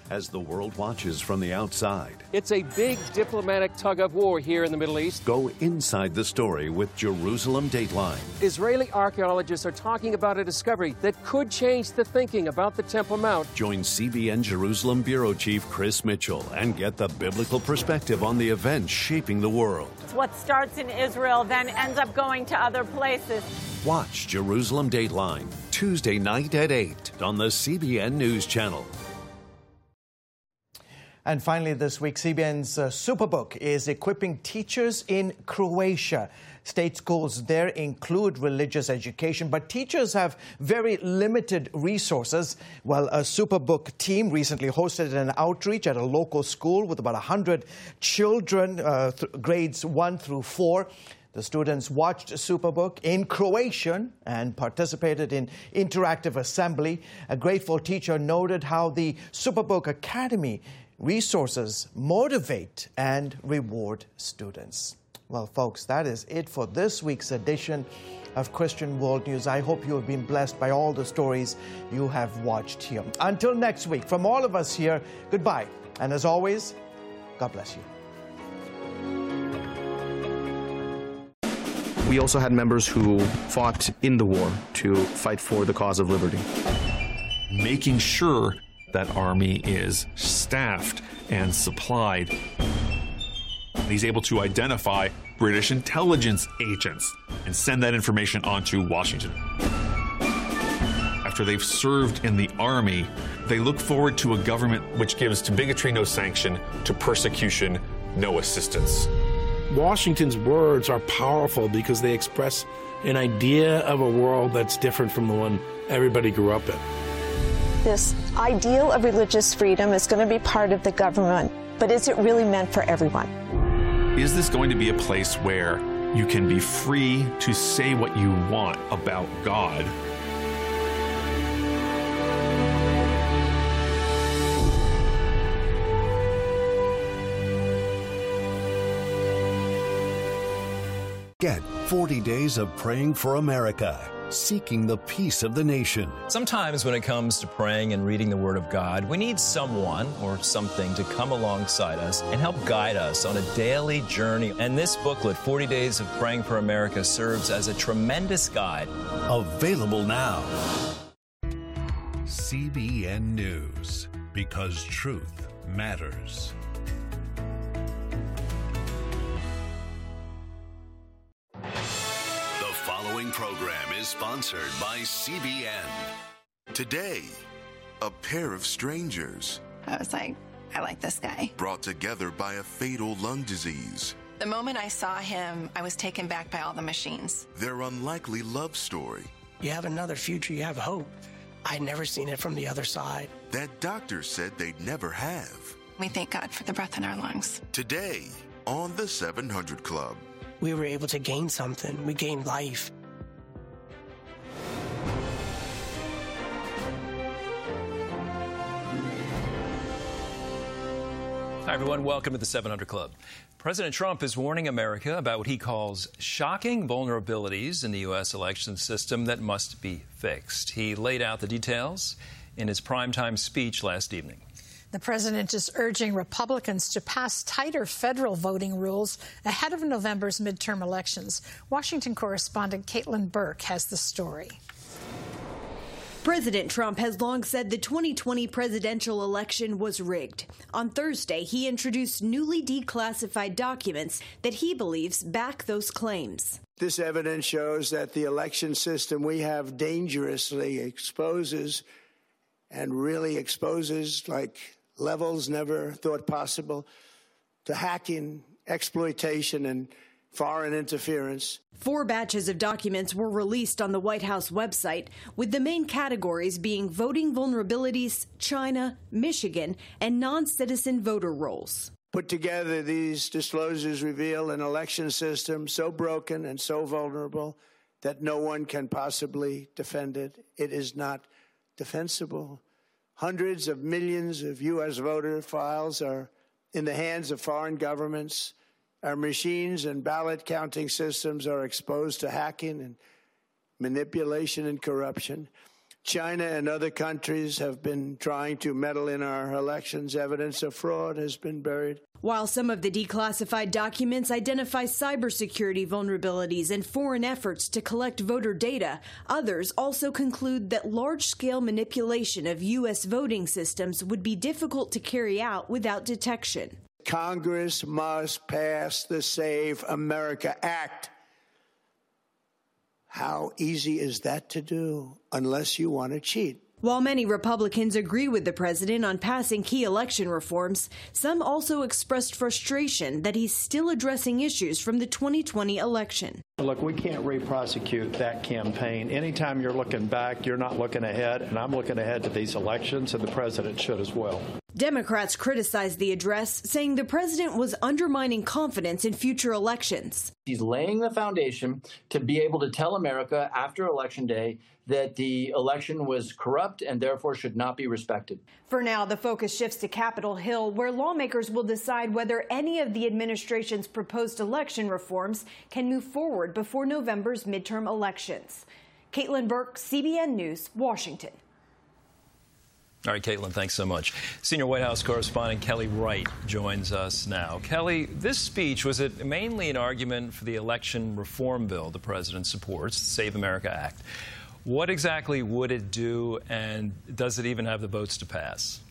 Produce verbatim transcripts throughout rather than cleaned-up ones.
as the world watches from the outside. It's a big diplomatic tug of war here in the Middle East. Go inside the story with Jerusalem Dateline. Israeli archaeologists are talking about a discovery that could change the thinking about the Temple Mount. Join C B N Jerusalem Bureau Chief Chris Mitchell and get the biblical perspective on the events shaping the world. What starts in Israel then ends up going to other places. Watch Jerusalem Dateline Tuesday night at eight on the C B N News Channel. And finally this week, C B N's uh, Superbook is equipping teachers in Croatia. State schools there include religious education, but teachers have very limited resources. Well, a Superbook team recently hosted an outreach at a local school with about one hundred children, uh, th- grades one through four. The students watched Superbook in Croatian and participated in interactive assembly. A grateful teacher noted how the Superbook Academy resources motivate and reward students. Well, folks, that is it for this week's edition of Christian World News. I hope you have been blessed by all the stories you have watched here. Until next week, from all of us here, goodbye. And as always, God bless you. We also had members who fought in the war to fight for the cause of liberty. Making sure that army is staffed and supplied. He's able to identify British intelligence agents and send that information on to Washington. After they've served in the army, they look forward to a government which gives to bigotry no sanction, to persecution no assistance. Washington's words are powerful because they express an idea of a world that's different from the one everybody grew up in. This ideal of religious freedom is going to be part of the government, but is it really meant for everyone? Is this going to be a place where you can be free to say what you want about God? Get forty days of praying for America, seeking the peace of the nation. Sometimes when it comes to praying and reading the Word of God, we need someone or something to come alongside us and help guide us on a daily journey. And this booklet, forty days of Praying for America, serves as a tremendous guide. Available now. C B N News, because truth matters. The following program is sponsored by C B N. Today, a pair of strangers. I was like, I like this guy. Brought together by a fatal lung disease. The moment I saw him, I was taken back by all the machines. Their unlikely love story. You have another future, you have hope. I'd never seen it from the other side. That doctors said they'd never have. We thank God for the breath in our lungs. Today, on the seven hundred Club. We were able to gain something. We gained life. Hi, everyone. Welcome to the seven hundred Club. President Trump is warning America about what he calls shocking vulnerabilities in the U S election system that must be fixed. He laid out the details in his primetime speech last evening. The president is urging Republicans to pass tighter federal voting rules ahead of November's midterm elections. Washington correspondent Caitlin Burke has the story. President Trump has long said the twenty twenty presidential election was rigged. On Thursday, he introduced newly declassified documents that he believes back those claims. This evidence shows that the election system we have dangerously exposes and really exposes, like levels never thought possible, to hacking, exploitation, and foreign interference. Four batches of documents were released on the White House website, with the main categories being voting vulnerabilities, China, Michigan, and non-citizen voter rolls. Put together, these disclosures reveal an election system so broken and so vulnerable that no one can possibly defend it. It is not defensible. Hundreds of millions of U S voter files are in the hands of foreign governments. Our machines and ballot counting systems are exposed to hacking and manipulation and corruption. China and other countries have been trying to meddle in our elections. Evidence of fraud has been buried. While some of the declassified documents identify cybersecurity vulnerabilities and foreign efforts to collect voter data, others also conclude that large-scale manipulation of U S voting systems would be difficult to carry out without detection. Congress must pass the Save America Act. How easy is that to do unless you want to cheat? While many Republicans agree with the president on passing key election reforms, some also expressed frustration that he's still addressing issues from the twenty twenty election. Look, we can't re-prosecute that campaign. Anytime you're looking back, you're not looking ahead, and I'm looking ahead to these elections, and the president should as well. Democrats criticized the address, saying the president was undermining confidence in future elections. He's laying the foundation to be able to tell America after Election Day that the election was corrupt and therefore should not be respected. For now, the focus shifts to Capitol Hill, where lawmakers will decide whether any of the administration's proposed election reforms can move forward before November's midterm elections. Caitlin Burke, C B N News, Washington. All right, Caitlin, thanks so much. Senior White House correspondent Kelly Wright joins us now. Kelly, this speech, was it mainly an argument for the election reform bill the president supports, the Save America Act? What exactly would it do, and does it even have the votes to pass?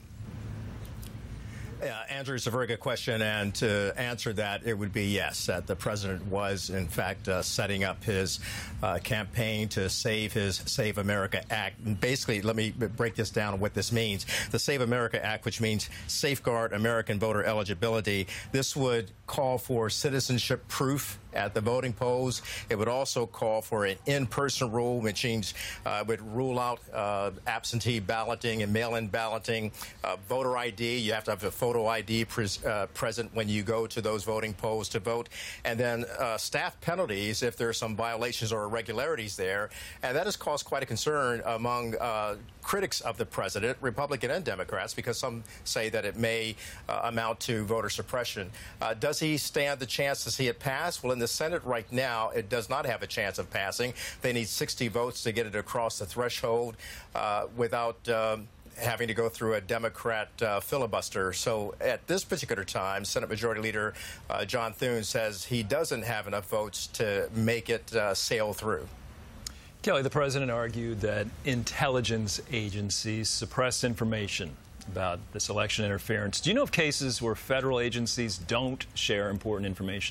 Yeah, Andrew, it's a very good question, and to answer that, it would be yes, that the president was, in fact, uh, setting up his uh, campaign to save his Save America Act. And basically, let me break this down on what this means. The Save America Act, which means safeguard American voter eligibility, this would call for citizenship proof at the voting polls. It would also call for an in-person rule, which means uh, would rule out uh, absentee balloting and mail-in balloting. Uh, voter I D, you have to have a photo I D pres uh, present when you go to those voting polls to vote. And then uh, staff penalties if there are some violations or irregularities there. And that has caused quite a concern among uh, critics of the president, Republican and Democrats, because some say that it may uh, amount to voter suppression. Uh, does he stand the chance to see it pass? Well, in the Senate right now, it does not have a chance of passing. They need sixty votes to get it across the threshold uh, without um, having to go through a Democrat uh, filibuster. So at this particular time, Senate Majority Leader uh, John Thune says he doesn't have enough votes to make it uh, sail through. Kelly, the president argued that intelligence agencies suppressed information about this election interference. Do you know of cases where federal agencies don't share important information?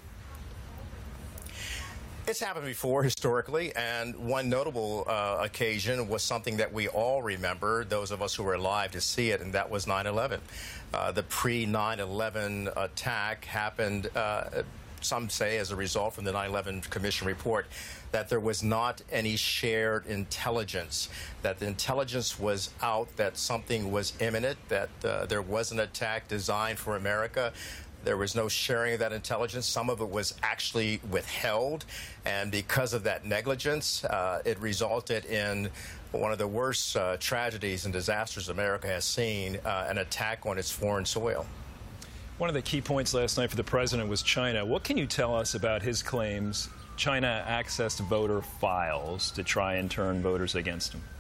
It's happened before historically, and one notable uh, occasion was something that we all remember, those of us who were alive to see it, and that was nine eleven. Uh, the pre nine eleven attack happened, uh, some say, as a result from the nine eleven Commission report, that there was not any shared intelligence, that the intelligence was out, that something was imminent, that uh, there was an attack designed for America. There was no sharing of that intelligence. Some of it was actually withheld. And because of that negligence, uh, it resulted in one of the worst uh, tragedies and disasters America has seen, uh, an attack on its foreign soil. One of the key points last night for the president was China. What can you tell us about his claims China accessed voter files to try and turn voters against him?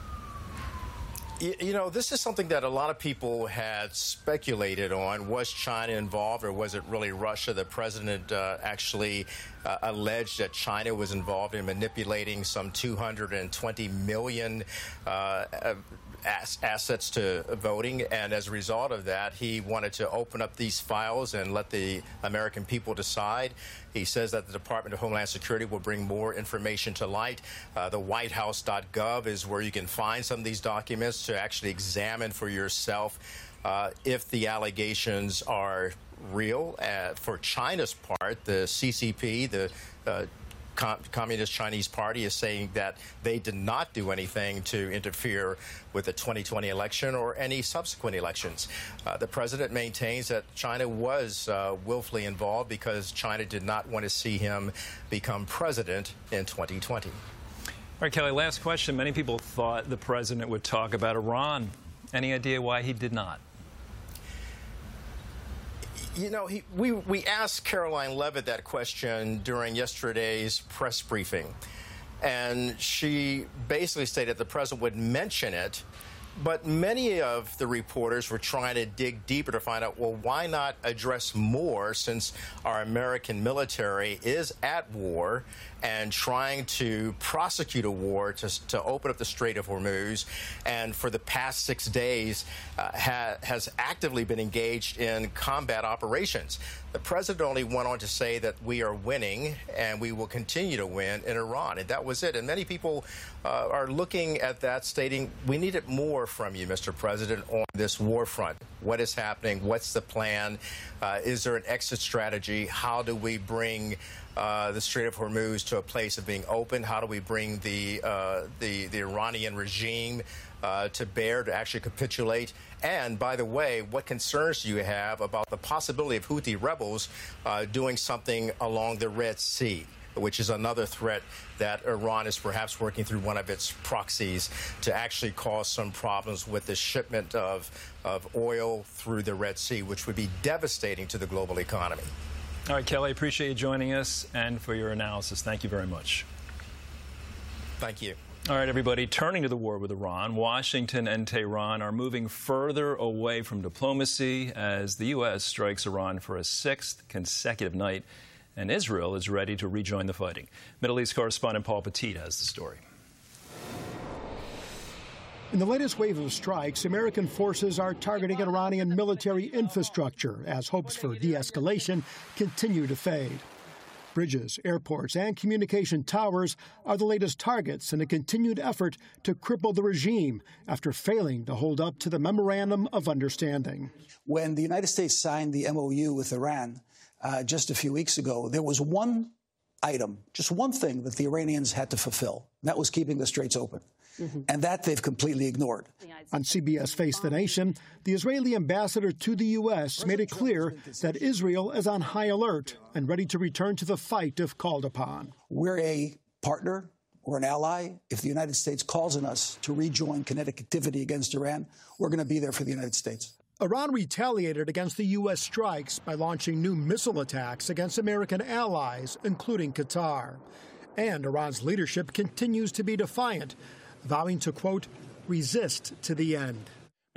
You know, this is something that a lot of people had speculated on. Was China involved, or was it really Russia? The president uh, actually uh, alleged that China was involved in manipulating some two hundred twenty million uh, ass assets to voting, and as a result of that, he wanted to open up these files and let the American people decide. He says that the Department of Homeland Security will bring more information to light. Uh, the white house dot gov is where you can find some of these documents to actually examine for yourself uh, if the allegations are real. Uh, for China's part, the C C P, the uh, Com Communist Chinese Party, is saying that they did not do anything to interfere with the twenty twenty election or any subsequent elections. Uh, the president maintains that China was uh, willfully involved because China did not want to see him become president in twenty twenty. All right, Kelly, last question. Many people thought the president would talk about Iran. Any idea why he did not? You know, he, we, we asked Caroline Leavitt that question during yesterday's press briefing. And she basically stated the president would mention it. But many of the reporters were trying to dig deeper to find out, well, why not address more since our American military is at war and trying to prosecute a war to, to open up the Strait of Hormuz, and for the past six days uh, ha, has actively been engaged in combat operations. The president only went on to say that we are winning and we will continue to win in Iran, and that was it. And many people uh, are looking at that, stating, we needed more from you, Mister President, on this war front. What is happening? What's the plan? Uh, is there an exit strategy? How do we bring uh, the Strait of Hormuz to a place of being open? How do we bring the uh, the, the Iranian regime uh, to bear to actually capitulate? And, by the way, what concerns do you have about the possibility of Houthi rebels uh, doing something along the Red Sea, which is another threat that Iran is perhaps working through one of its proxies to actually cause some problems with the shipment of, of oil through the Red Sea, which would be devastating to the global economy. All right, Kelly, appreciate you joining us and for your analysis. Thank you very much. Thank you. All right, everybody, turning to the war with Iran, Washington and Tehran are moving further away from diplomacy as the U S strikes Iran for a sixth consecutive night, and Israel is ready to rejoin the fighting. Middle East correspondent Paul Petit has the story. In the latest wave of strikes, American forces are targeting Iranian military infrastructure as hopes for de-escalation continue to fade. Bridges, airports, and communication towers are the latest targets in a continued effort to cripple the regime after failing to hold up to the Memorandum of Understanding. When the United States signed the M O U with Iran uh, just a few weeks ago, there was one item, just one thing that the Iranians had to fulfill, and that was keeping the straits open. Mm-hmm. And that they've completely ignored. On C B S Face the Nation, the Israeli ambassador to the U S made it clear that Israel is on high alert and ready to return to the fight if called upon. We're a partner or an ally. If the United States calls on us to rejoin kinetic activity against Iran, we're going to be there for the United States. Iran retaliated against the U S strikes by launching new missile attacks against American allies, including Qatar. And Iran's leadership continues to be defiant, vowing to, quote, resist to the end.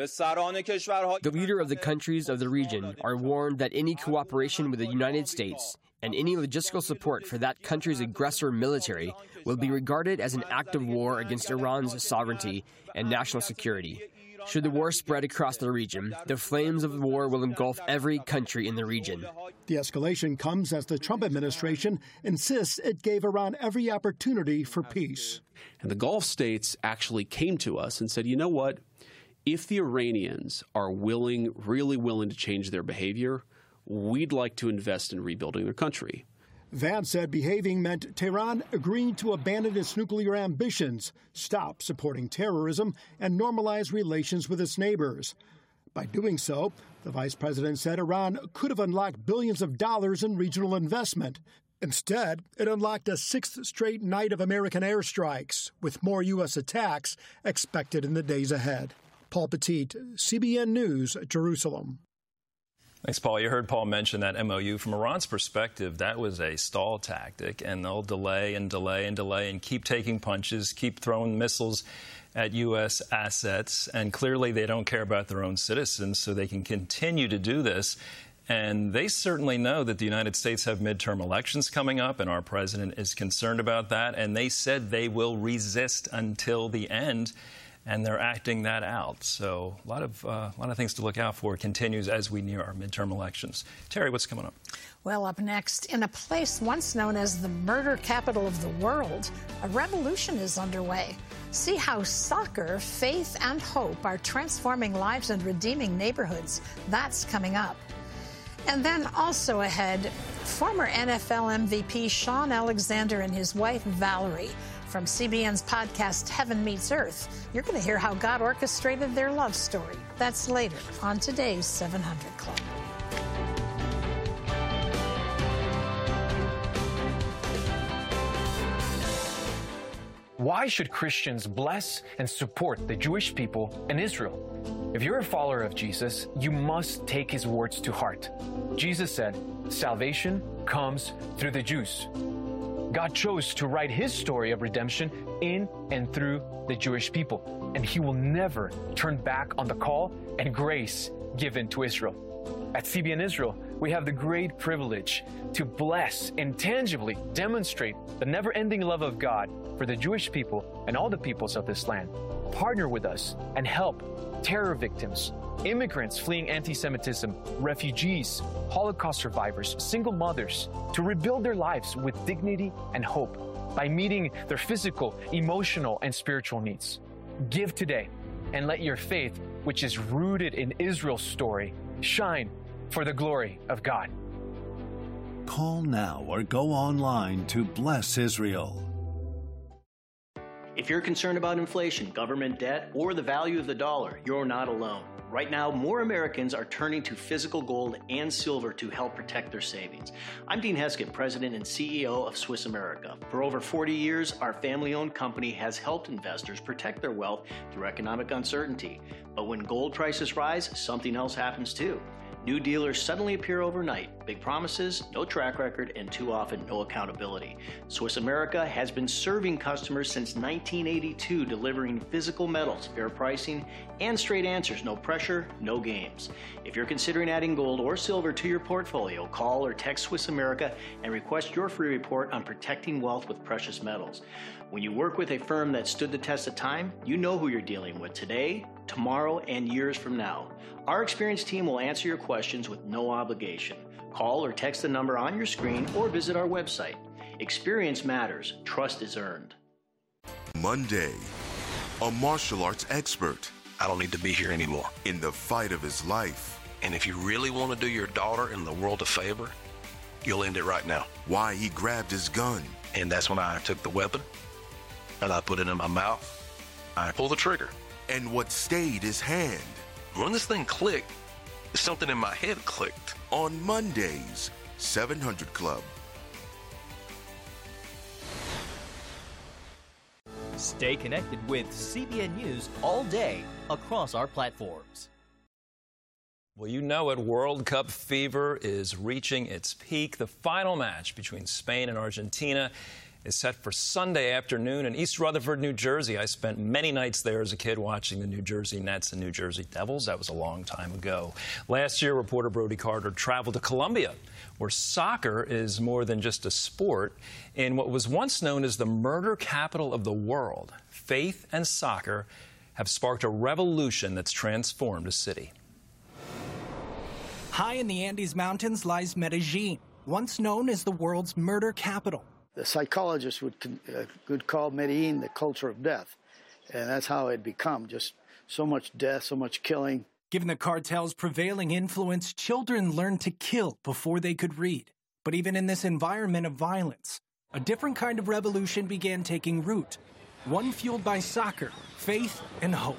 The leader of the countries of the region are warned that any cooperation with the United States and any logistical support for that country's aggressor military will be regarded as an act of war against Iran's sovereignty and national security. Should the war spread across the region, the flames of the war will engulf every country in the region. The escalation comes as the Trump administration insists it gave Iran every opportunity for peace. And the Gulf states actually came to us and said, you know what? If the Iranians are willing, really willing to change their behavior, we'd like to invest in rebuilding their country. Vance said behaving meant Tehran agreeing to abandon its nuclear ambitions, stop supporting terrorism, and normalize relations with its neighbors. By doing so, the vice president said Iran could have unlocked billions of dollars in regional investment. Instead, it unlocked a sixth straight night of American airstrikes, with more U S attacks expected in the days ahead. Paul Petit, C B N News, Jerusalem. Thanks, Paul. You heard Paul mention that M O U. From Iran's perspective, that was a stall tactic, and they'll delay and delay and delay and keep taking punches, keep throwing missiles at U S assets, and clearly they don't care about their own citizens, so they can continue to do this. And they certainly know that the United States have midterm elections coming up, and our president is concerned about that, and they said they will resist until the end. And they're acting that out. So a lot of uh, a lot of things to look out for continues as we near our midterm elections. Terry, what's coming up? Well, up next, in a place once known as the murder capital of the world, a revolution is underway. See how soccer, faith, and hope are transforming lives and redeeming neighborhoods. That's coming up. And then also ahead, former N F L M V P Shaun Alexander and his wife Valerie. From C B N's podcast Heaven Meets Earth, you're going to hear how God orchestrated their love story. That's later on today's seven hundred Club. Why should Christians bless and support the Jewish people in Israel? If you're a follower of Jesus, you must take his words to heart. Jesus said, salvation comes through the Jews. God chose to write his story of redemption in and through the Jewish people, and he will never turn back on the call and grace given to Israel. At C B N Israel, we have the great privilege to bless and tangibly demonstrate the never-ending love of God for the Jewish people and all the peoples of this land. Partner with us and help terror victims, immigrants fleeing anti-Semitism, refugees, Holocaust survivors, single mothers, to rebuild their lives with dignity and hope by meeting their physical, emotional, and spiritual needs. Give today and let your faith, which is rooted in Israel's story, shine for the glory of God. Call now or go online to Bless Israel. If you're concerned about inflation, government debt, or the value of the dollar, you're not alone. Right now, more Americans are turning to physical gold and silver to help protect their savings. I'm Dean Heskett, President and C E O of Swiss America. For over forty years, our family-owned company has helped investors protect their wealth through economic uncertainty. But when gold prices rise, something else happens too. New dealers suddenly appear overnight. Big promises, no track record, and too often no accountability. Swiss America has been serving customers since nineteen eighty-two, delivering physical metals, fair pricing, and straight answers. No pressure, no games. If you're considering adding gold or silver to your portfolio, call or text Swiss America and request your free report on protecting wealth with precious metals. When you work with a firm that stood the test of time, you know who you're dealing with today, tomorrow, and years from now. Our experienced team will answer your questions with no obligation. Call or text the number on your screen or visit our website. Experience matters. Trust is earned. Monday, a martial arts expert. I don't need to be here anymore. In the fight of his life. And if you really want to do your daughter and the world a favor, you'll end it right now. Why he grabbed his gun. And that's when I took the weapon and I put it in my mouth. I pulled the trigger. And what stayed his hand. When this thing clicked, something in my head clicked. On Mondays, seven hundred Club. Stay connected with C B N News all day across our platforms. Well, you know it, World Cup fever is reaching its peak. The final match between Spain and Argentina is set for Sunday afternoon in East Rutherford, New Jersey. I spent many nights there as a kid watching the New Jersey Nets and New Jersey Devils. That was a long time ago. Last year, reporter Brody Carter traveled to Colombia, where soccer is more than just a sport. In what was once known as the murder capital of the world, faith and soccer have sparked a revolution that's transformed a city. High in the Andes Mountains lies Medellin, once known as the world's murder capital. The psychologists would, uh, would call Medellin the culture of death, and that's how it had become, just so much death, so much killing. Given the cartel's prevailing influence, children learned to kill before they could read. But even in this environment of violence, a different kind of revolution began taking root, one fueled by soccer, faith, and hope.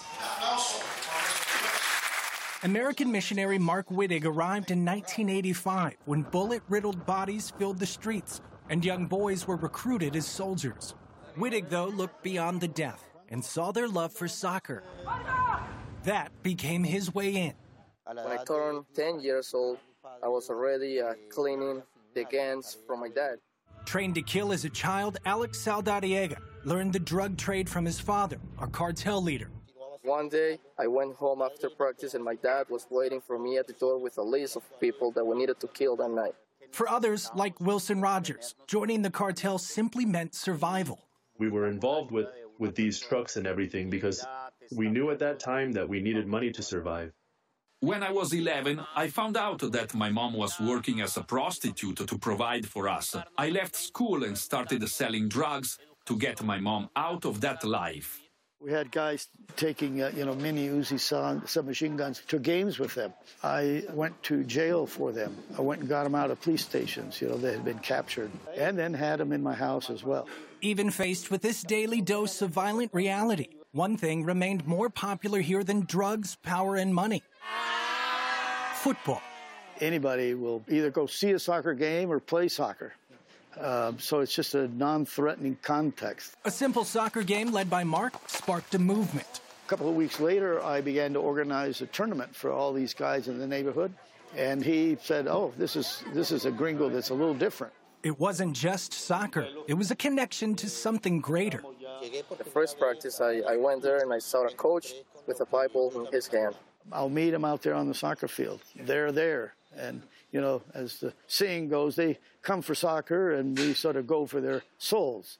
American missionary Mark Wittig arrived in nineteen eighty-five when bullet-riddled bodies filled the streets and young boys were recruited as soldiers. Wittig, though, looked beyond the death and saw their love for soccer. That became his way in. When I turned ten years old, I was already uh, cleaning the guns from my dad. Trained to kill as a child, Alex Saldariega learned the drug trade from his father, a cartel leader. One day, I went home after practice and my dad was waiting for me at the door with a list of people that we needed to kill that night. For others, like Wilson Rogers, joining the cartel simply meant survival. We were involved with, with these trucks and everything because we knew at that time that we needed money to survive. When I was eleven, I found out that my mom was working as a prostitute to provide for us. I left school and started selling drugs to get my mom out of that life. We had guys taking, uh, you know, mini Uzi submachine guns to games with them. I went to jail for them. I went and got them out of police stations, you know, they had been captured, and then had them in my house as well. Even faced with this daily dose of violent reality, one thing remained more popular here than drugs, power, and money. Football. Anybody will either go see a soccer game or play soccer. Uh, so it's just a non-threatening context. A simple soccer game led by Mark sparked a movement. A couple of weeks later, I began to organize a tournament for all these guys in the neighborhood. And he said, oh, this is, this is a gringo that's a little different. It wasn't just soccer. It was a connection to something greater. The first practice, I, I went there and I saw a coach with a Bible in his hand. I'll meet him out there on the soccer field. They're there. And, you know, as the saying goes, they come for soccer and we sort of go for their souls.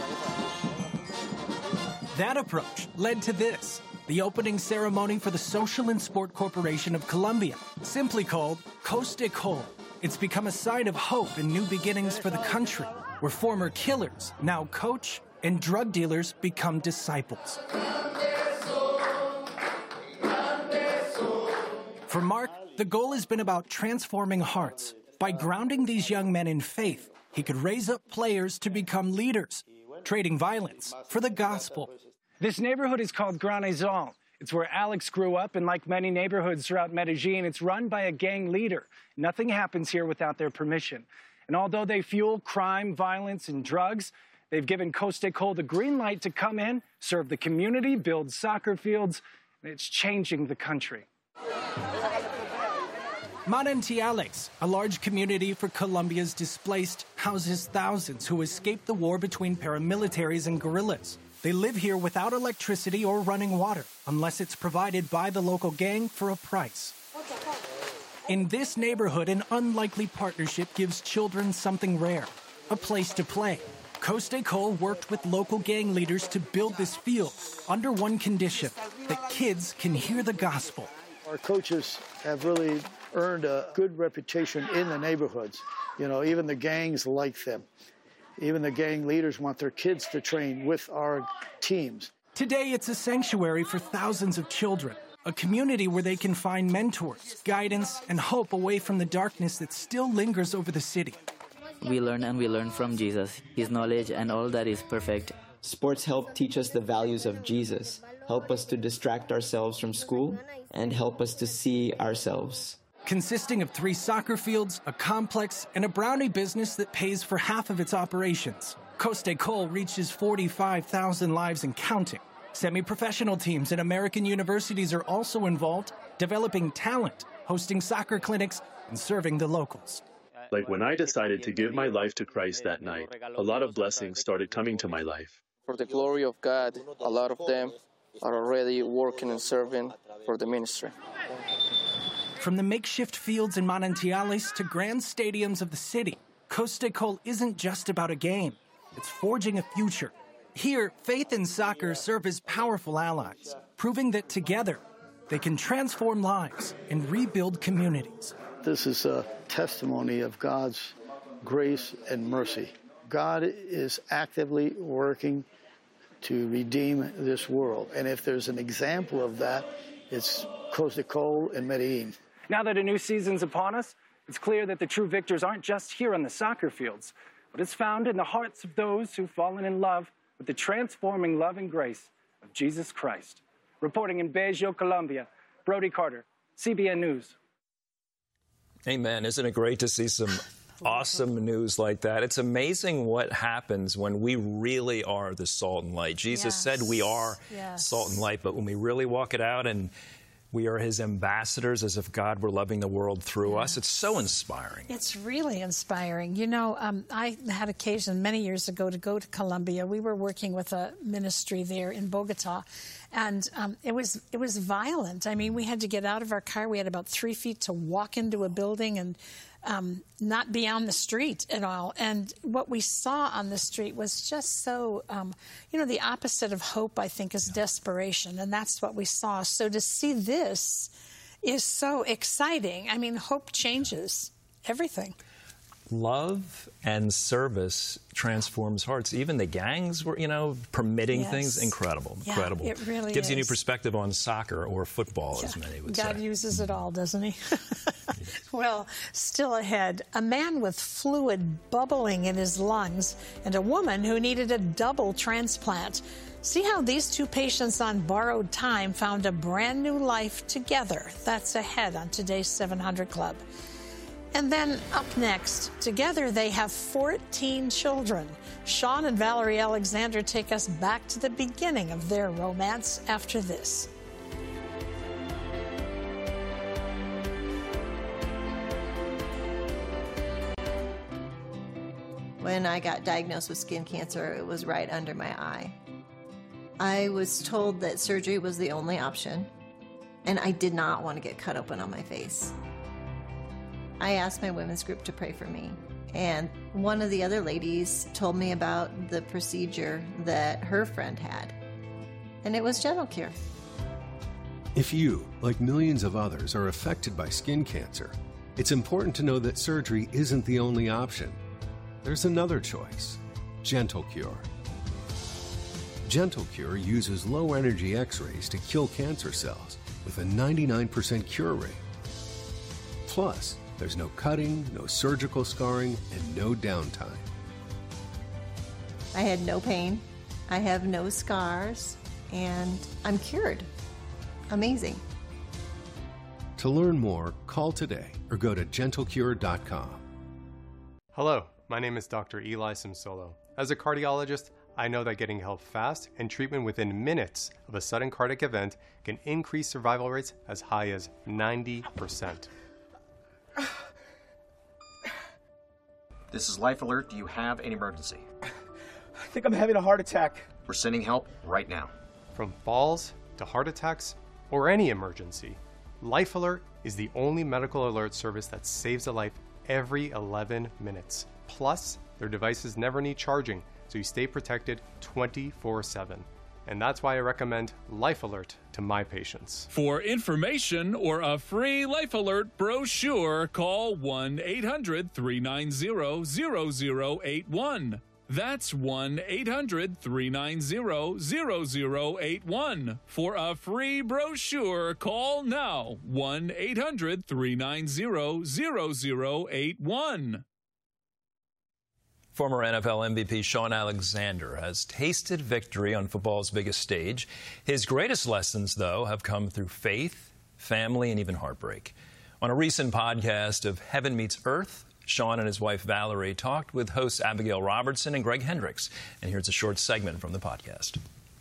That approach led to this, the opening ceremony for the Social and Sport Corporation of Colombia, simply called Coast de Col. It's become a sign of hope and new beginnings for the country, where former killers now coach and drug dealers become disciples. For Mark, the goal has been about transforming hearts. By grounding these young men in faith, he could raise up players to become leaders, trading violence for the gospel. This neighborhood is called Granizal. It's where Alex grew up, and like many neighborhoods throughout Medellin, it's run by a gang leader. Nothing happens here without their permission. And although they fuel crime, violence, and drugs, they've given Coast de Col the green light to come in, serve the community, build soccer fields, and it's changing the country. Manantiales, a large community for Colombia's displaced, houses thousands who escaped the war between paramilitaries and guerrillas. They live here without electricity or running water, unless it's provided by the local gang for a price. In this neighborhood, an unlikely partnership gives children something rare, a place to play. Coast de Col worked with local gang leaders to build this field under one condition, that kids can hear the gospel. Our coaches have really earned a good reputation in the neighborhoods. You know, even the gangs like them. Even the gang leaders want their kids to train with our teams. Today, it's a sanctuary for thousands of children, a community where they can find mentors, guidance, and hope away from the darkness that still lingers over the city. We learn and we learn from Jesus, his knowledge and all that is perfect. Sports help teach us the values of Jesus, help us to distract ourselves from school, and help us to see ourselves. Consisting of three soccer fields, a complex, and a brownie business that pays for half of its operations, Coast de Col reaches forty-five thousand lives and counting. Semi-professional teams and American universities are also involved, developing talent, hosting soccer clinics, and serving the locals. Like when I decided to give my life to Christ that night, a lot of blessings started coming to my life. For the glory of God, a lot of them are already working and serving for the ministry. From the makeshift fields in Manantiales to grand stadiums of the city, Coast de Col isn't just about a game. It's forging a future. Here, faith and soccer serve as powerful allies, proving that together they can transform lives and rebuild communities. This is a testimony of God's grace and mercy. God is actively working to redeem this world. And if there's an example of that, it's Coast de Col and Medellin. Now that a new season's upon us, it's clear that the true victors aren't just here on the soccer fields, but it's found in the hearts of those who've fallen in love with the transforming love and grace of Jesus Christ. Reporting in Bello, Colombia, Brody Carter, C B N News. Amen. Isn't it great to see some awesome news like that? It's amazing what happens when we really are the salt and light. Jesus yes. said we are yes. salt and light, but when we really walk it out and we are his ambassadors as if God were loving the world through yes. us. It's so inspiring. It's really inspiring. You know, um, I had occasion many years ago to go to Colombia. We were working with a ministry there in Bogota, and um, it was it was violent. I mean, we had to get out of our car. We had about three feet to walk into a building and um, not be on the street at all. And what we saw on the street was just so, um, you know, the opposite of hope, I think, is desperation. And that's what we saw. So to see this is so exciting. I mean, hope changes everything. Love and service transforms hearts. Even the gangs were, you know, permitting yes. things. Incredible, yeah, incredible. It really Gives is. you a new perspective on soccer or football, yeah. as many would God say. God uses it all, doesn't he? Well, still ahead, a man with fluid bubbling in his lungs and a woman who needed a double transplant. See how these two patients on borrowed time found a brand new life together. That's ahead on today's seven hundred Club. And then up next, together they have fourteen children. Sean and Valerie Alexander take us back to the beginning of their romance after this. When I got diagnosed with skin cancer, it was right under my eye. I was told that surgery was the only option, and I did not want to get cut open on my face. I asked my women's group to pray for me, and one of the other ladies told me about the procedure that her friend had, and it was Gentle Cure. If you, like millions of others, are affected by skin cancer, it's important to know that surgery isn't the only option. There's another choice, Gentle Cure. Gentle Cure uses low-energy X-rays to kill cancer cells with a ninety-nine percent cure rate. Plus, there's no cutting, no surgical scarring, and no downtime. I had no pain, I have no scars, and I'm cured. Amazing. To learn more, call today or go to gentle cure dot com. Hello, my name is Doctor Eli Simsolo. As a cardiologist, I know that getting help fast and treatment within minutes of a sudden cardiac event can increase survival rates as high as ninety percent. This is Life Alert. Do you have an emergency? I think I'm having a heart attack. We're sending help right now. From falls to heart attacks or any emergency, Life Alert is the only medical alert service that saves a life every eleven minutes. Plus, their devices never need charging, so you stay protected twenty-four seven. And that's why I recommend Life Alert to my patients. For information or a free Life Alert brochure, call one eight hundred, three nine zero, zero zero eight one. That's one eight hundred, three nine zero, zero zero eight one. For a free brochure, call now one eight hundred, three nine zero, zero zero eight one. Former N F L M V P Shaun Alexander has tasted victory on football's biggest stage. His greatest lessons, though, have come through faith, family, and even heartbreak. On a recent podcast of Heaven Meets Earth, Shaun and his wife Valerie talked with hosts Abigail Robertson and Greg Hendricks. And here's a short segment from the podcast.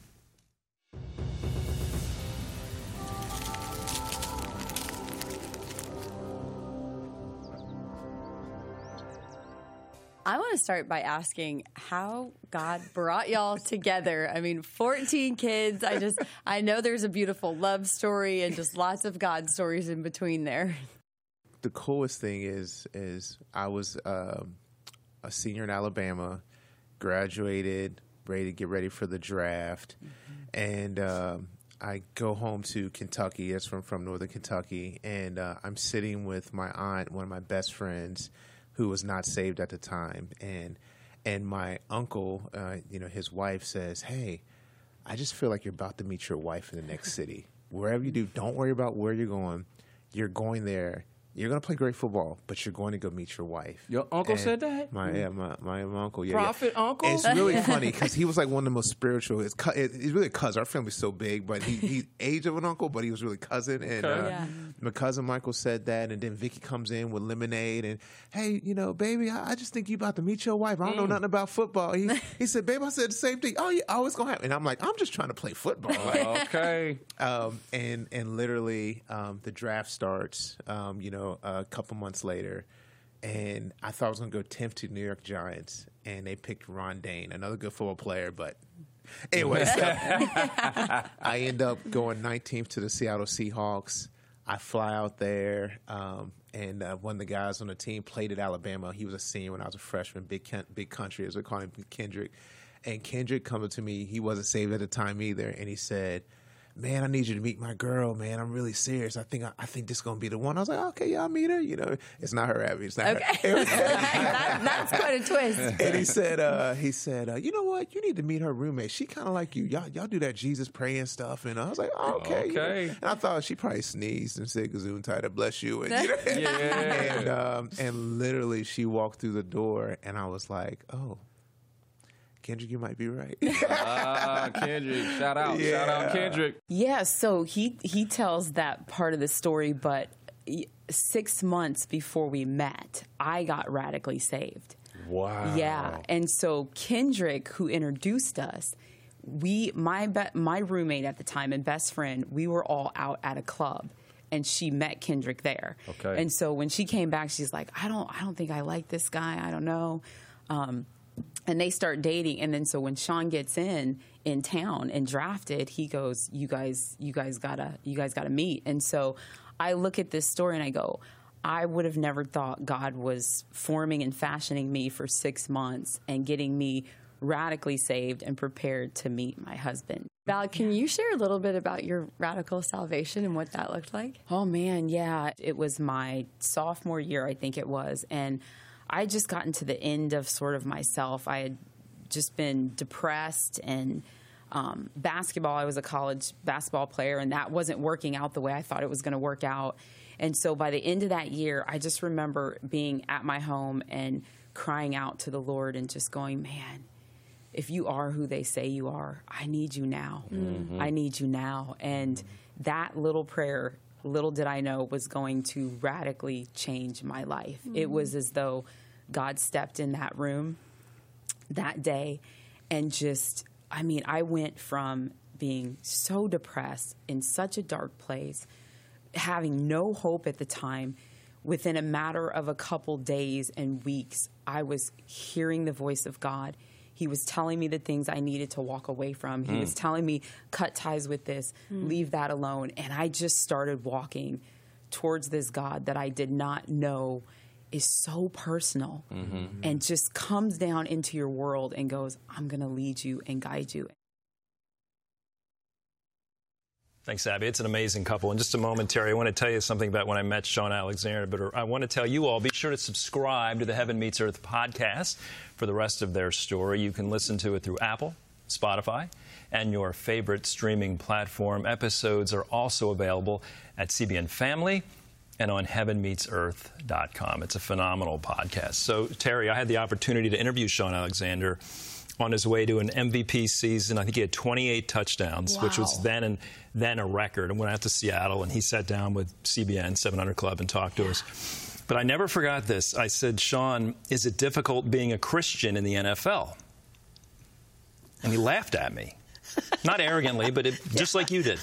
I want to start by asking how God brought y'all together. I mean, fourteen kids. I just, I know there's a beautiful love story and just lots of God stories in between there. The coolest thing is, is I was uh, a senior in Alabama, graduated, ready to get ready for the draft, mm-hmm. and uh, I go home to Kentucky. That's from, from northern Kentucky, and uh, I'm sitting with my aunt, one of my best friends, who was not saved at the time, and and my uncle, uh, you know, his wife says, "Hey, I just feel like you're about to meet your wife in the next city. Wherever you do, don't worry about where you're going. You're going there. You're going to play great football, but you're going to go meet your wife." Your uncle and said that? My yeah, my, my, my uncle. Yeah, Prophet yeah. uncle? It's really funny because he was like one of the most spiritual. It's, it's really a cousin. Our family's so big, but he, he's age of an uncle, but he was really cousin. And okay. uh, yeah. my cousin Michael said that, and then Vicky comes in with lemonade and, "Hey, you know, baby, I, I just think you about to meet your wife. I don't mm. know nothing about football." He he said, "Babe, I said the same thing. Oh, yeah, oh, it's going to happen." And I'm like, I'm just trying to play football. Like, okay. Um, and, and literally um, the draft starts, um, you know, a couple months later, and I thought I was going to go tenth to New York Giants, and they picked Ron Dane, another good football player, but anyway, so I end up going nineteenth to the Seattle Seahawks. I fly out there, um, and uh, one of the guys on the team played at Alabama. He was a senior when I was a freshman, big Ken- big country, as we call him, Kendrick. And Kendrick coming to me, he wasn't saved at the time either, and he said, "Man, I need you to meet my girl, man. I'm really serious. I think I, I think this is going to be the one." I was like, "Okay, yeah, I'll meet her." You know, it's not her, Abby. It's not okay. her. that, that's quite a twist. And he said, uh, he said, uh, "You know what? You need to meet her roommate. She kind of like you. Y'all, y'all do that Jesus praying stuff." And I was like, oh, "Okay." Okay. You know? And I thought she probably sneezed and said, "Gesundheit, bless you." And, you know? yeah. and, um, and literally she walked through the door, and I was like, "Oh, Kendrick, you might be right." Ah, Kendrick. Shout out. Yeah. Shout out, Kendrick. Yeah, so he, he tells that part of the story, but six months before we met, I got radically saved. Wow. Yeah, and so Kendrick, who introduced us, we my be, my roommate at the time and best friend, we were all out at a club, and she met Kendrick there. Okay. And so when she came back, she's like, I don't I don't think I like this guy. I don't know. Um, and they start dating. And then so when Sean gets in in town and drafted, he goes, you guys, you guys gotta, you guys gotta meet. And so I look at this story and I go, I would have never thought God was forming and fashioning me for six months and getting me radically saved and prepared to meet my husband. Val, can you share a little bit about your radical salvation and what that looked like? Oh, man, yeah. It was my sophomore year, I think it was. And I had just gotten to the end of sort of myself. I had just been depressed and um, basketball. I was a college basketball player, and that wasn't working out the way I thought it was going to work out. And so by the end of that year, I just remember being at my home and crying out to the Lord and just going, man, if you are who they say you are, I need you now. Mm-hmm. I need you now. And that little prayer, little did I know, was going to radically change my life. Mm-hmm. It was as though God stepped in that room that day and just, I mean, I went from being so depressed in such a dark place, having no hope at the time. Within a matter of a couple days and weeks, I was hearing the voice of God. He was telling me the things I needed to walk away from. He mm. was telling me, cut ties with this, mm. leave that alone. And I just started walking towards this God that I did not know is so personal mm-hmm. and just comes down into your world and goes, I'm going to lead you and guide you. Thanks, Abby. It's an amazing couple. In just a moment, Terry, I want to tell you something about when I met Sean Alexander, but I want to tell you all, be sure to subscribe to the Heaven Meets Earth podcast for the rest of their story. You can listen to it through Apple, Spotify, and your favorite streaming platform. Episodes are also available at C B N Family and on heaven meets earth dot com. It's a phenomenal podcast. So, Terry, I had the opportunity to interview Sean Alexander on his way to an M V P season. I think he had twenty-eight touchdowns, wow. which was then and then a record. And went out to Seattle, and he sat down with C B N seven hundred Club and talked to us. But I never forgot this. I said, Sean, is it difficult being a Christian in the N F L? And he laughed at me. Not arrogantly, but it, just like you did.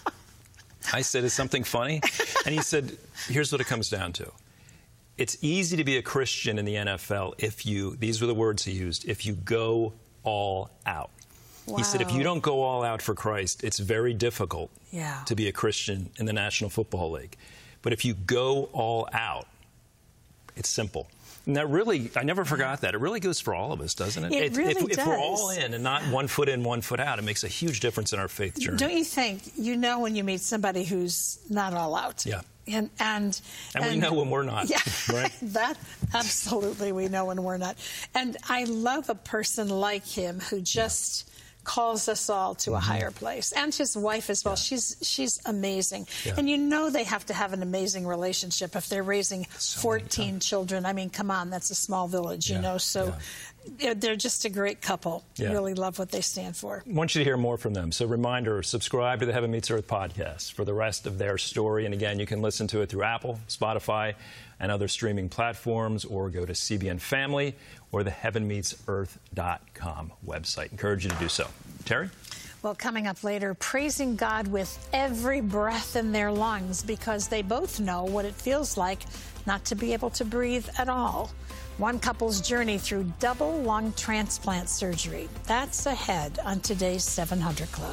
I said, is something funny? And he said, here's what it comes down to. It's easy to be a Christian in the N F L if you, these were the words he used, if you go all out. Wow. He said, if you don't go all out for Christ, it's very difficult yeah. to be a Christian in the National Football League. But if you go all out, it's simple. And that really, I never forgot that. It really goes for all of us, doesn't it? It if, really if, does. If we're all in and not one foot in, one foot out, it makes a huge difference in our faith journey. Don't you think? You know when you meet somebody who's not all out. Yeah. And, and, and, and we know when we're not, yeah, right? That, absolutely, we know when we're not. And I love a person like him who just calls us all to a higher place. And his wife as well. Yeah. She's she's amazing. Yeah. And you know they have to have an amazing relationship if they're raising so fourteen children. I mean, come on, that's a small village, yeah. you know. So yeah. they're just a great couple. Yeah. Really love what they stand for. I want you to hear more from them. So reminder, subscribe to the Heaven Meets Earth podcast for the rest of their story. And again, you can listen to it through Apple, Spotify, and other streaming platforms, or go to C B N Family or the heaven meets earth dot com website. Encourage you to do so. Terry? Well, coming up later, praising God with every breath in their lungs because they both know what it feels like not to be able to breathe at all. One couple's journey through double lung transplant surgery. That's ahead on today's seven hundred Club.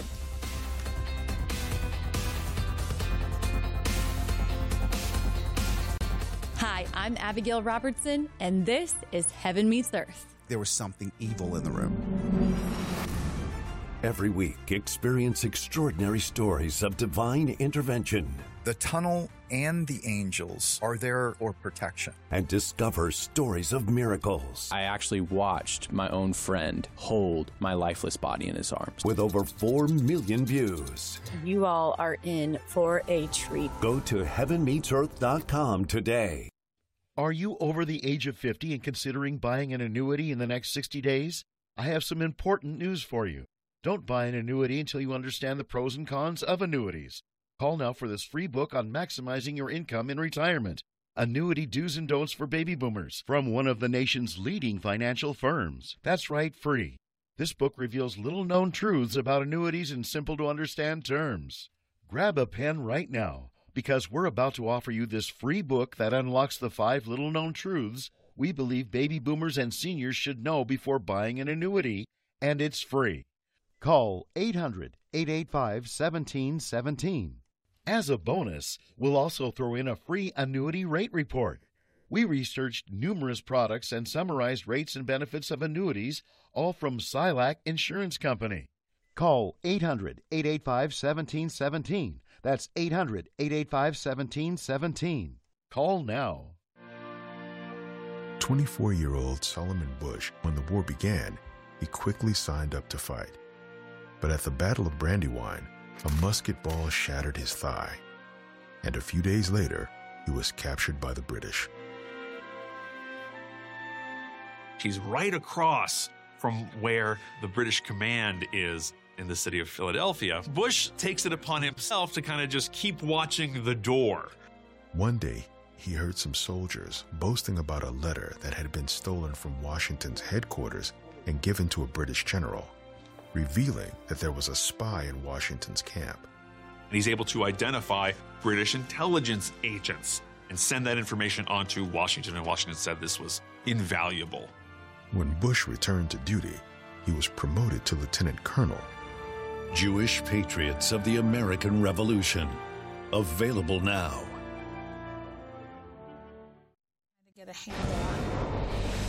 Hi, I'm Abigail Robertson, and this is Heaven Meets Earth. There was something evil in the room. Every week, experience extraordinary stories of divine intervention. The tunnel and the angels are there for protection. And discover stories of miracles. I actually watched my own friend hold my lifeless body in his arms. With over four million views. You all are in for a treat. Go to heaven meets earth dot com today. Are you over the age of fifty and considering buying an annuity in the next sixty days? I have some important news for you. Don't buy an annuity until you understand the pros and cons of annuities. Call now for this free book on maximizing your income in retirement. Annuity Do's and Don'ts for Baby Boomers from one of the nation's leading financial firms. That's right, free. This book reveals little-known truths about annuities in simple-to-understand terms. Grab a pen right now, because we're about to offer you this free book that unlocks the five little-known truths we believe baby boomers and seniors should know before buying an annuity, and it's free. Call eight hundred, eight eight five, one seven one seven. As a bonus, we'll also throw in a free annuity rate report. We researched numerous products and summarized rates and benefits of annuities, all from Silac Insurance Company. Call eight hundred, eight eight five, one seven one seven. That's eight hundred, eight eight five, one seven one seven. Call now. twenty-four-year-old Solomon Bush, when the war began, he quickly signed up to fight. But at the Battle of Brandywine, a musket ball shattered his thigh, and a few days later, he was captured by the British. He's right across from where the British command is in the city of Philadelphia. Bush takes it upon himself to kind of just keep watching the door. One day, he heard some soldiers boasting about a letter that had been stolen from Washington's headquarters and given to a British general, revealing that there was a spy in Washington's camp. And he's able to identify British intelligence agents and send that information on to Washington, and Washington said this was invaluable. When Bush returned to duty, he was promoted to lieutenant colonel. Jewish Patriots of the American Revolution. Available now. Get a handle on.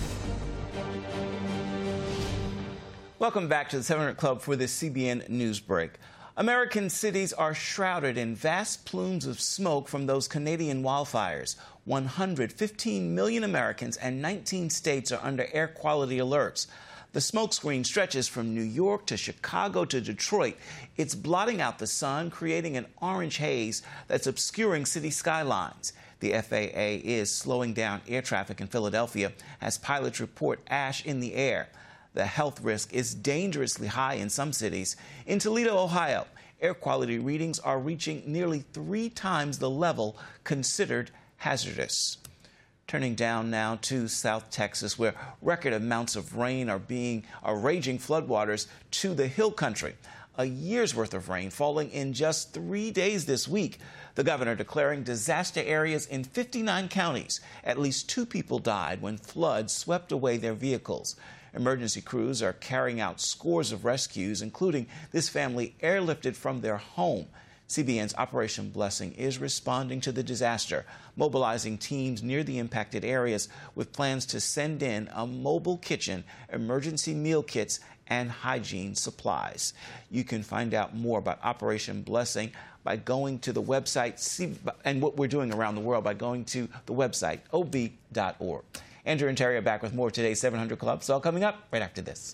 Welcome back to the seven hundred Club for this C B N News Break. American cities are shrouded in vast plumes of smoke from those Canadian wildfires. one hundred fifteen million Americans and nineteen states are under air quality alerts. The smoke screen stretches from New York to Chicago to Detroit. It's blotting out the sun, creating an orange haze that's obscuring city skylines. The F A A is slowing down air traffic in Philadelphia as pilots report ash in the air. The health risk is dangerously high in some cities. In Toledo, Ohio, air quality readings are reaching nearly three times the level considered hazardous. Turning down now to South Texas, where record amounts of rain are being are raging floodwaters to the hill country. A year's worth of rain falling in just three days this week. The governor declaring disaster areas in fifty-nine counties. At least two people died when floods swept away their vehicles. Emergency crews are carrying out scores of rescues, including this family airlifted from their home. C B N's Operation Blessing is responding to the disaster, mobilizing teams near the impacted areas with plans to send in a mobile kitchen, emergency meal kits, and hygiene supplies. You can find out more about Operation Blessing by going to the website and what we're doing around the world by going to the website O B dot org. Andrew and Terry are back with more of today's seven hundred Club. It's all coming up right after this.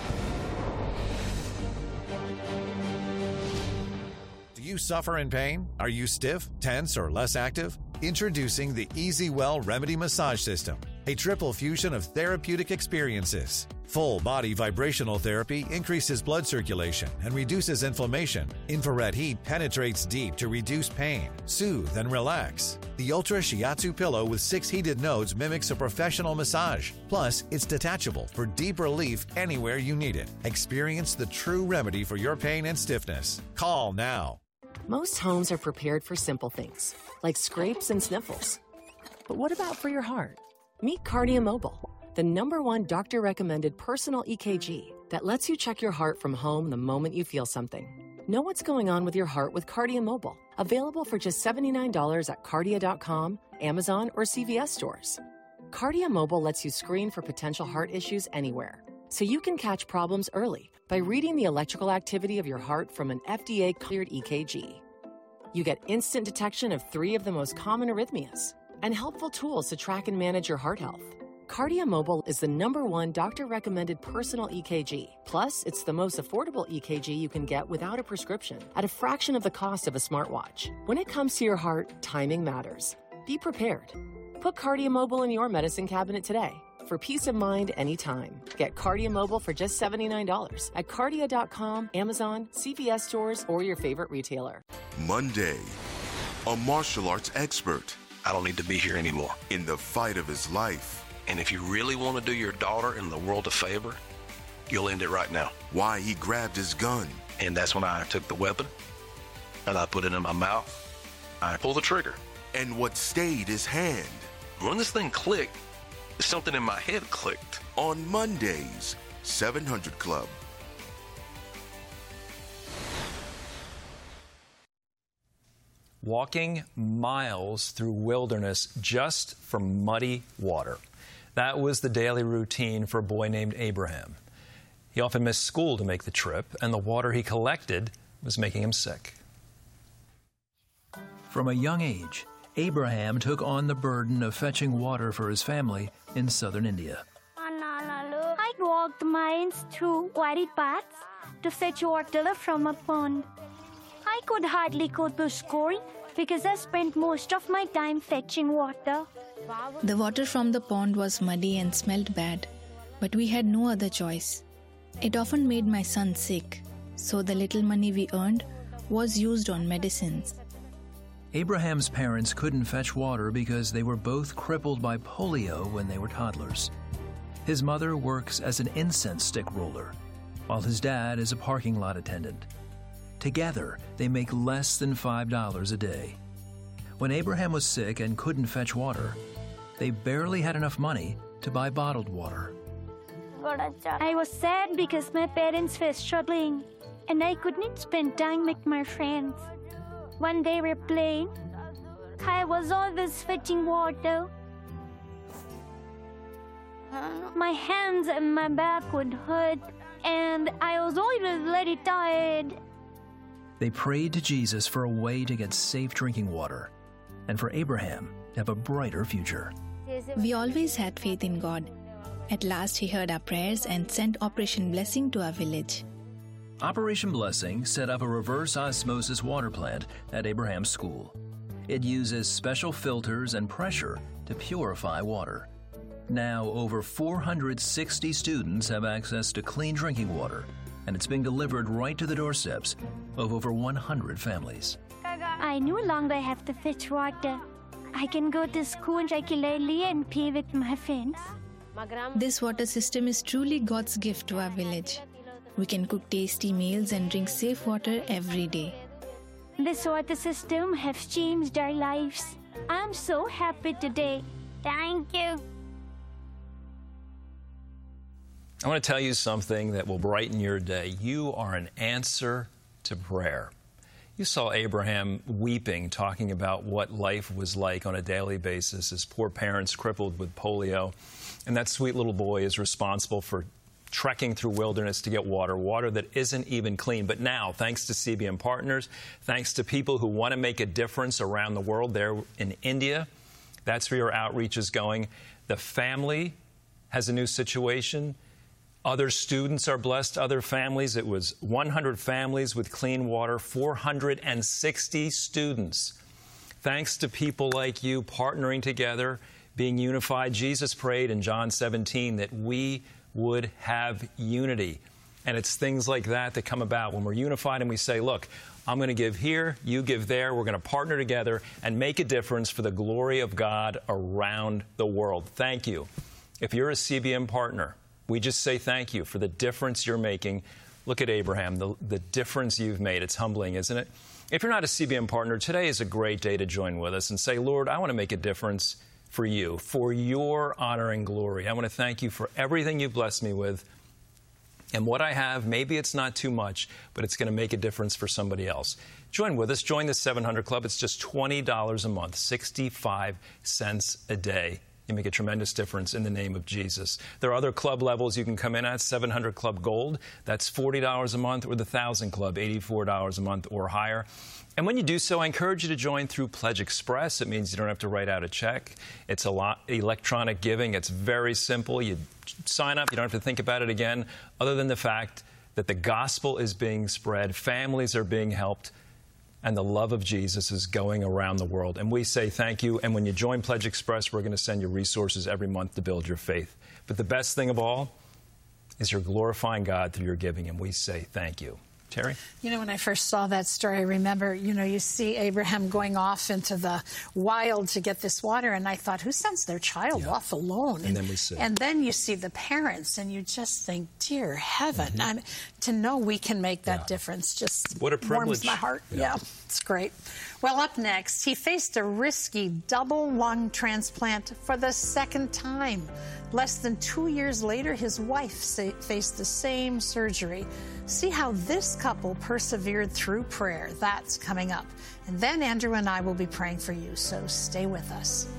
Do you suffer in pain? Are you stiff, tense, or less active? Introducing the Easy Well Remedy Massage System, a triple fusion of therapeutic experiences. Full body vibrational therapy increases blood circulation and reduces inflammation. Infrared heat penetrates deep to reduce pain, soothe, and relax. The Ultra Shiatsu pillow with six heated nodes mimics a professional massage. Plus, it's detachable for deep relief anywhere you need it. Experience the true remedy for your pain and stiffness. Call now. Most homes are prepared for simple things, like scrapes and sniffles. But what about for your heart? Meet Cardia Mobile, the number one doctor-recommended personal E K G that lets you check your heart from home the moment you feel something. Know what's going on with your heart with Cardia Mobile, available for just seventy-nine dollars at cardia dot com, Amazon, or C V S stores. Cardia Mobile lets you screen for potential heart issues anywhere, so you can catch problems early by reading the electrical activity of your heart from an F D A-cleared E K G. You get instant detection of three of the most common arrhythmias and helpful tools to track and manage your heart health. Cardia Mobile is the number one doctor-recommended personal E K G. Plus, it's the most affordable E K G you can get without a prescription at a fraction of the cost of a smartwatch. When it comes to your heart, timing matters. Be prepared. Put Cardia Mobile in your medicine cabinet today. For peace of mind anytime. Get Cardia Mobile for just seventy-nine dollars at cardia dot com, Amazon, C V S stores, or your favorite retailer. Monday, a martial arts expert. I don't need to be here anymore. In the fight of his life. And if you really want to do your daughter and the world a favor, you'll end it right now. Why he grabbed his gun. And that's when I took the weapon and I put it in my mouth. I pulled the trigger. And what stayed his hand. When this thing clicked, something in my head clicked. On Mondays, seven hundred Club. Walking miles through wilderness just for muddy water. That was the daily routine for a boy named Abraham. He often missed school to make the trip, and the water he collected was making him sick. From a young age, Abraham took on the burden of fetching water for his family in southern India. I walked miles through wide paths to fetch water from a pond. I could hardly go to school because I spent most of my time fetching water. The water from the pond was muddy and smelled bad, but we had no other choice. It often made my son sick, so the little money we earned was used on medicines. Abraham's parents couldn't fetch water because they were both crippled by polio when they were toddlers. His mother works as an incense stick roller, while his dad is a parking lot attendant. Together, they make less than five dollars a day. When Abraham was sick and couldn't fetch water, they barely had enough money to buy bottled water. I was sad because my parents were struggling and I couldn't spend time with my friends. When they were playing, I was always fetching water. My hands and my back would hurt, and I was always very tired. They prayed to Jesus for a way to get safe drinking water, and for Abraham to have a brighter future. We always had faith in God. At last, He heard our prayers and sent Operation Blessing to our village. Operation Blessing set up a reverse osmosis water plant at Abraham's school. It uses special filters and pressure to purify water. Now, over four hundred sixty students have access to clean drinking water, and it's being delivered right to the doorsteps of over one hundred families. I no longer have to fetch water. I can go to school regularly and play with my friends. This water system is truly God's gift to our village. We can cook tasty meals and drink safe water every day. This water system has changed our lives. I'm so happy today. Thank you. I want to tell you something that will brighten your day. You are an answer to prayer. You saw Abraham weeping, talking about what life was like on a daily basis, his poor parents crippled with polio. And that sweet little boy is responsible for trekking through wilderness to get water, water that isn't even clean. But now, thanks to C B N Partners, thanks to people who want to make a difference around the world there in India, that's where your outreach is going. The family has a new situation. Other students are blessed, other families. It was one hundred families with clean water, four hundred sixty students. Thanks to people like you partnering together, being unified. Jesus prayed in John seventeen that we would have unity. And it's things like that that come about when we're unified and we say, look, I'm going to give here, you give there. We're going to partner together and make a difference for the glory of God around the world. Thank you. If you're a C B N partner, we just say thank you for the difference you're making. Look at Abraham, the, the difference you've made. It's humbling, isn't it? If you're not a C B N partner, today is a great day to join with us and say, Lord, I want to make a difference for you, for your honor and glory. I want to thank you for everything you've blessed me with. And what I have, maybe it's not too much, but it's going to make a difference for somebody else. Join with us. Join the seven hundred Club. It's just twenty dollars a month, sixty-five cents a day. You make a tremendous difference in the name of Jesus. There are other club levels you can come in at. seven hundred Club Gold, that's forty dollars a month, or the one thousand Club, eighty-four dollars a month or higher. And when you do so, I encourage you to join through Pledge Express. It means you don't have to write out a check. It's a lot electronic giving. It's very simple. You sign up. You don't have to think about it again, other than the fact that the gospel is being spread, families are being helped, and the love of Jesus is going around the world. And we say thank you. And when you join Pledge Express, we're going to send you resources every month to build your faith. But the best thing of all is you're glorifying God through your giving, and we say thank you. Terry? You know, when I first saw that story, I remember, you know, you see Abraham going off into the wild to get this water, and I thought, who sends their child yeah. off alone? And then we see. And then you see the parents, and you just think, dear heaven. Mm-hmm. I mean, to know we can make that yeah. difference just what a privilege. Warms my heart. Yeah. yeah, it's great. Well, up next, he faced a risky double lung transplant for the second time. Less than two years later, his wife faced the same surgery. See how this couple persevered through prayer. That's coming up. And then Andrew and I will be praying for you, so stay with us.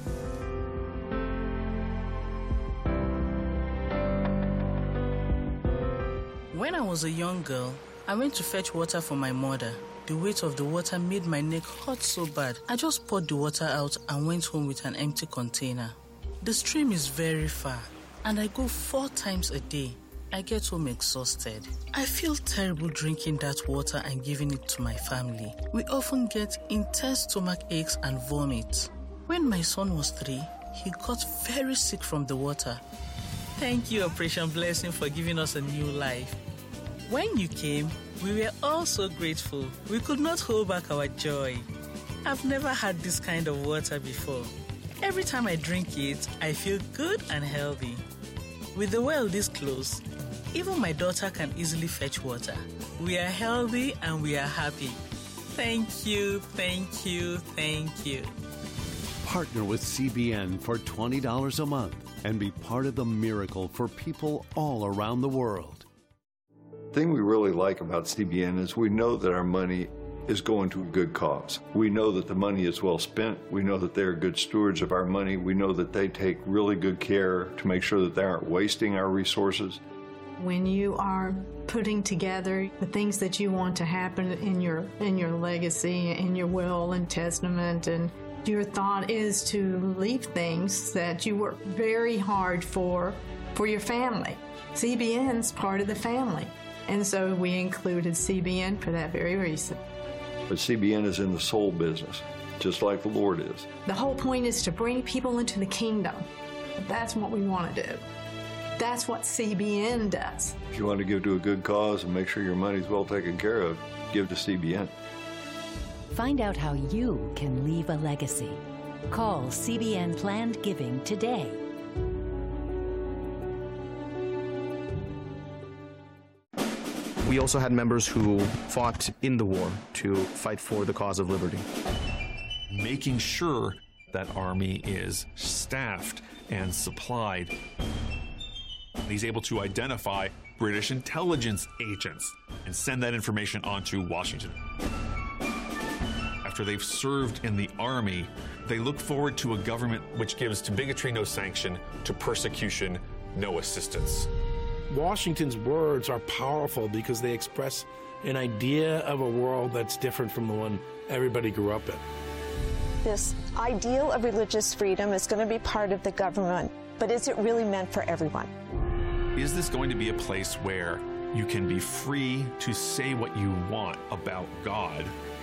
When I was a young girl, I went to fetch water for my mother. The weight of the water made my neck hurt so bad. I just poured the water out and went home with an empty container. The stream is very far, and I go four times a day. I get home exhausted. I feel terrible drinking that water and giving it to my family. We often get intense stomach aches and vomit. When my son was three, he got very sick from the water. Thank you, Operation Blessing, for giving us a new life. When you came, we were all so grateful. We could not hold back our joy. I've never had this kind of water before. Every time I drink it, I feel good and healthy. With the well this close, even my daughter can easily fetch water. We are healthy and we are happy. Thank you, thank you, thank you. Partner with C B N for twenty dollars a month and be part of the miracle for people all around the world. The thing we really like about C B N is we know that our money is going to a good cause. We know that the money is well spent. We know that they're good stewards of our money. We know that they take really good care to make sure that they aren't wasting our resources. When you are putting together the things that you want to happen in your in your legacy, in your will and testament, and your thought is to leave things that you work very hard for for your family. C B N's part of the family. And so we included C B N for that very reason. But C B N is in the soul business, just like the Lord is. The whole point is to bring people into the kingdom. That's what we want to do. That's what C B N does. If you want to give to a good cause and make sure your money's well taken care of, give to C B N. Find out how you can leave a legacy. Call C B N Planned Giving today. We also had members who fought in the war to fight for the cause of liberty. Making sure that army is staffed and supplied. He's able to identify British intelligence agents and send that information on to Washington. After they've served in the army, they look forward to a government which gives to bigotry no sanction, to persecution no assistance. Washington's words are powerful because they express an idea of a world that's different from the one everybody grew up in. This ideal of religious freedom is going to be part of the government, but is it really meant for everyone? Is this going to be a place where you can be free to say what you want about God